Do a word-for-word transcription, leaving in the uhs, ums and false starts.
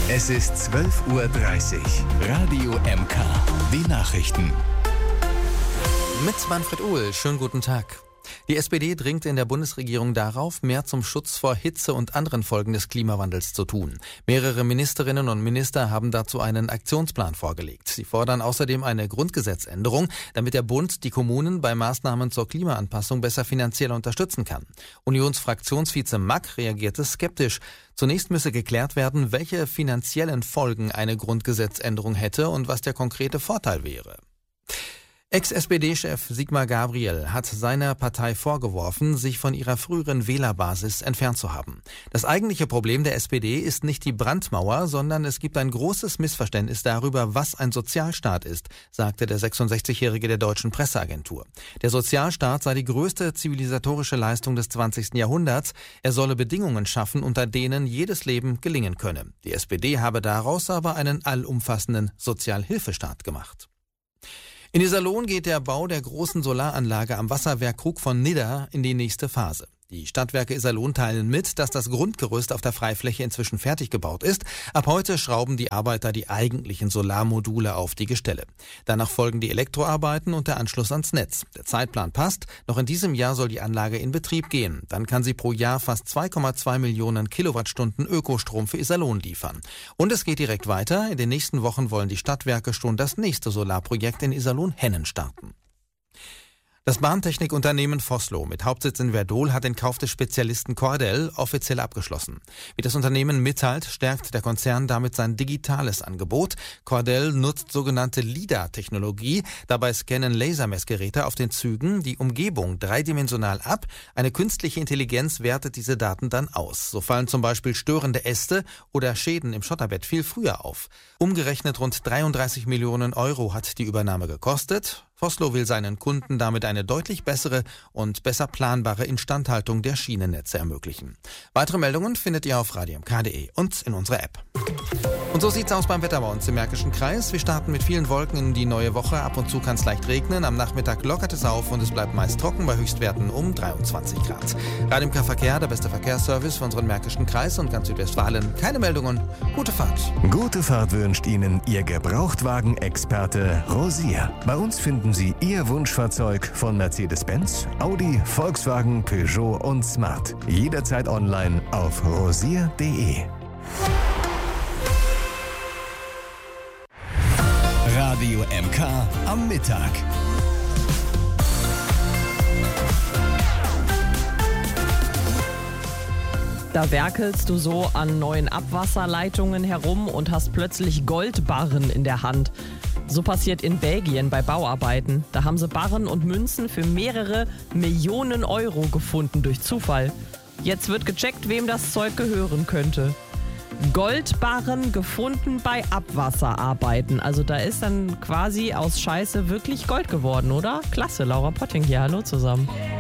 Es ist zwölf Uhr dreißig. Radio M K. Die Nachrichten. Mit Manfred Uhl. Schönen guten Tag. Die S P D dringt in der Bundesregierung darauf, mehr zum Schutz vor Hitze und anderen Folgen des Klimawandels zu tun. Mehrere Ministerinnen und Minister haben dazu einen Aktionsplan vorgelegt. Sie fordern außerdem eine Grundgesetzänderung, damit der Bund die Kommunen bei Maßnahmen zur Klimaanpassung besser finanziell unterstützen kann. Unionsfraktionsvize Mack reagierte skeptisch. Zunächst müsse geklärt werden, welche finanziellen Folgen eine Grundgesetzänderung hätte und was der konkrete Vorteil wäre. Ex-S P D-Chef Sigmar Gabriel hat seiner Partei vorgeworfen, sich von ihrer früheren Wählerbasis entfernt zu haben. Das eigentliche Problem der S P D ist nicht die Brandmauer, sondern es gibt ein großes Missverständnis darüber, was ein Sozialstaat ist, sagte der sechsundsechzigjährige der Deutschen Presseagentur. Der Sozialstaat sei die größte zivilisatorische Leistung des zwanzigsten Jahrhunderts. Er solle Bedingungen schaffen, unter denen jedes Leben gelingen könne. Die S P D habe daraus aber einen allumfassenden Sozialhilfestaat gemacht. In Iserlohn geht der Bau der großen Solaranlage am Wasserwerk Krug von Nidda in die nächste Phase. Die Stadtwerke Iserlohn teilen mit, dass das Grundgerüst auf der Freifläche inzwischen fertig gebaut ist. Ab heute schrauben die Arbeiter die eigentlichen Solarmodule auf die Gestelle. Danach folgen die Elektroarbeiten und der Anschluss ans Netz. Der Zeitplan passt. Noch in diesem Jahr soll die Anlage in Betrieb gehen. Dann kann sie pro Jahr fast zwei Komma zwei Millionen Kilowattstunden Ökostrom für Iserlohn liefern. Und es geht direkt weiter. In den nächsten Wochen wollen die Stadtwerke schon das nächste Solarprojekt in Iserlohn-Hennen starten. Das Bahntechnikunternehmen Vossloh mit Hauptsitz in Werdohl hat den Kauf des Spezialisten Cordel offiziell abgeschlossen. Wie das Unternehmen mitteilt, stärkt der Konzern damit sein digitales Angebot. Cordel nutzt sogenannte LiDAR-Technologie. Dabei scannen Lasermessgeräte auf den Zügen die Umgebung dreidimensional ab. Eine künstliche Intelligenz wertet diese Daten dann aus. So fallen zum Beispiel störende Äste oder Schäden im Schotterbett viel früher auf. Umgerechnet rund dreiunddreißig Millionen Euro hat die Übernahme gekostet. Vossloh will seinen Kunden damit eine deutlich bessere und besser planbare Instandhaltung der Schienennetze ermöglichen. Weitere Meldungen findet ihr auf radio m k punkt d e und in unserer App. Und so sieht's aus beim Wetter bei uns im Märkischen Kreis. Wir starten mit vielen Wolken in die neue Woche. Ab und zu kann es leicht regnen. Am Nachmittag lockert es auf und es bleibt meist trocken bei Höchstwerten um dreiundzwanzig Grad. Radio M K Verkehr, der beste Verkehrsservice für unseren Märkischen Kreis und ganz Südwestfalen. Keine Meldungen. Gute Fahrt. Gute Fahrt wünscht Ihnen Ihr Gebrauchtwagen-Experte Rosier. Bei uns finden Sie Ihr Wunschfahrzeug von Mercedes-Benz, Audi, Volkswagen, Peugeot und Smart. Jederzeit online auf rosier punkt d e. Radio M K am Mittag. Da werkelst du so an neuen Abwasserleitungen herum und hast plötzlich Goldbarren in der Hand. So passiert in Belgien bei Bauarbeiten. Da haben sie Barren und Münzen für mehrere Millionen Euro gefunden durch Zufall. Jetzt wird gecheckt, wem das Zeug gehören könnte. Goldbarren gefunden bei Abwasserarbeiten. Also da ist dann quasi aus Scheiße wirklich Gold geworden, oder? Klasse, Laura Potting hier. Hallo zusammen.